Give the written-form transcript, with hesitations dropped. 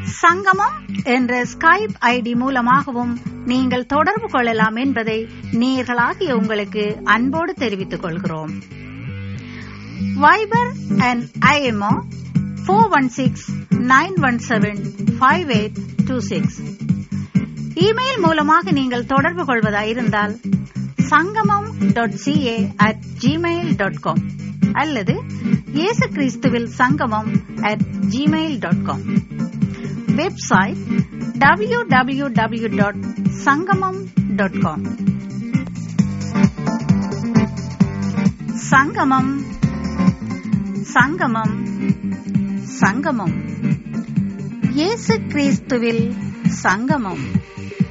சங்கமம் என்ற Skype ID மூலமாகவும் நீங்கள் தொடர்பு கொள்ளலாம் என்பதை நேயர்களாகிய உங்களுக்கு அன்போடு தெரிவித்துக் கொள்கிறோம். வைபர் அண்ட் ஐஎம்ஓ 416-917-5826 இமெயில் மூலமாக நீங்கள் தொடர்பு கொள்வதாயிருந்தால் sangam.ca@gmail.com அல்லது இயேசு கிறிஸ்துவில் சங்கமம் @gmail.com வெப்சைட் www.sangamam.com. சங்கமம் சங்கமம் சங்கமம் இயேசு கிறிஸ்துவில் சங்கமம்.